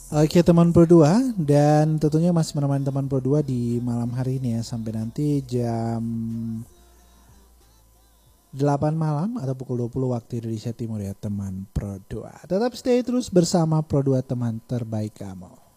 Oke teman Pro 2, dan tentunya masih menemani teman Pro 2 di malam hari ini ya, sampai nanti jam 8 malam atau pukul 20 waktu Indonesia Timur ya teman Pro 2. Tetap stay terus bersama Pro 2, teman terbaik kamu.